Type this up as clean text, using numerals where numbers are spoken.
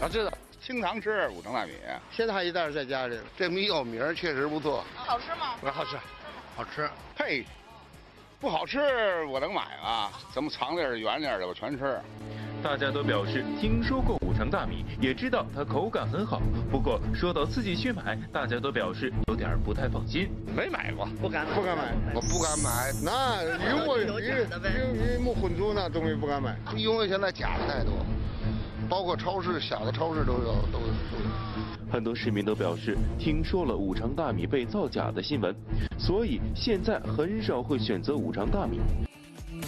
我知道，经常吃五常大米， 现在还一袋在家里。 这米有名，确实不错。 好吃吗？ 好吃，好吃。 嘿，不好吃我能买啊？怎么长点圆点的我全吃。 大家都表示听说过五常大米，也知道它口感很好。不过说到自己去买，大家都表示有点不太放心。 没买过， 不敢买， 我不敢买。 那鱼木混珠那东西不敢买， 因为现在假的太多，包括超市小的超市都有。 很多市民都表示听说了五常大米被造假的新闻，所以现在很少会选择五常大米。